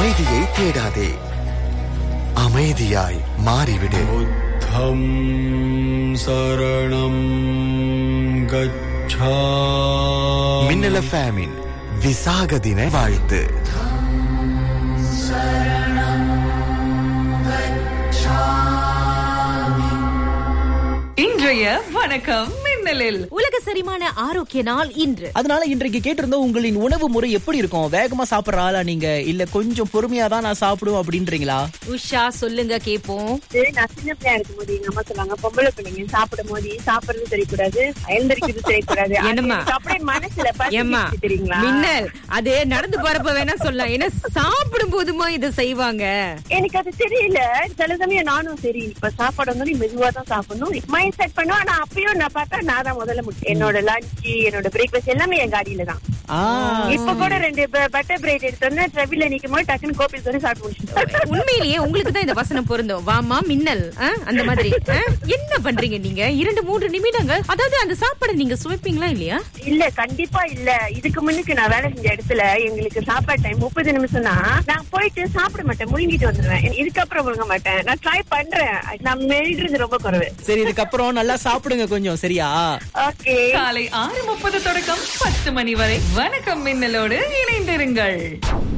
அமைதியை தேடாதே, அமைதியாய் மாறிவிடு. புத்தம் சரணம் கச்சாமி. மின்னல் எஃப்எம்மின் விசாக தின வாழ்த்து. இன்றைய வணக்கம் மின்னலில் உலக செரிமான ஆரோக்கிய நாள் இன்று. அதனால இன்றைக்கு கேட்டிருந்தோம், உங்களின் உணவு முறை எப்படி இருக்கும்? வேகமா சாப்பிடுற ஆளா நீங்க, இல்ல கொஞ்சம் பொறுமையா தான் நான் சாப்பிடுவோம் அப்படின்றீங்களா? உஷா சொல்லுங்க கேப்போம். நான் சின்ன பிள்ளையா இருக்கும் போது எங்க அம்மா சொல்லுவாங்க, பொம்பளை பிள்ளைங்க சாப்பிடும் போது சாப்பிடுறது தெரியக்கூடாது, எழுந்திருக்கிறது தெரியக்கூடாது. என்னம்மா? அப்படியே மனசுல ஏம்மா தெரியுங்களா? மின்னல் அது நடந்து போறப்ப வேணா சொல்லலாம், ஏன்னா சாப்பிடும் போதுமா இதை செய்வாங்க. எனக்கு அது தெரியல. சில சமயம் நானும் சரி இப்ப சாப்பாடு வந்து மெதுவா தான் சாப்பிடணும் மைண்ட் செட் பண்ணுவோம். ஆனா அப்பயும் நான் பார்த்தா நான் தான் முதல்ல முடியும். என்னோட லஞ்ச், என்னோட பிரேக்ஃபாஸ்ட் எல்லாமே என் காடியில தான். இப்ப கூட 2 பட்டர் பிரெட் எடுத்தோன்னா ட்ரெவில நிக்கும் போது டக்குன்னு கோப்பில் சொல்லி சாப்பிட்டு முடிச்சுட்டோம். உண்மையிலேயே உங்களுக்கு தான் இந்த வசனம் பொருந்தும். வாமா மின்னல் அந்த மாதிரி. என்ன பண்றீங்க நீங்க? 2-3 நிமிடங்கள், அதாவது அந்த சாப்பாடு நீங்க சுவைப்பீங்களா இல்லையா? இல்ல, கண்டிப்பா இல்ல. இதுக்கு முன்னுக்கு நான் வேலை செஞ்ச இடத்துல எங்களுக்கு சாப்பாடு டைம் 30 நிமிஷம் தான். நான் போயிட்டு சாப்பிட மாட்டேன், முழுங்கிட்டு வந்துடுவேன். இதுக்கப்புறம் முழுங்க மாட்டேன். நான் ட்ரை பண்றேன், நான் மெல்றது ரொம்ப குறைவு. சரி, இதுக்கப்புறம் நல்லா சாப்பிடுங்க கொஞ்சம், சரியா? ஓகே. காலை 6:30 தொடக்கம் 10 மணி வரை வணக்கம் மின்னலோடு இணைந்திருங்கள்.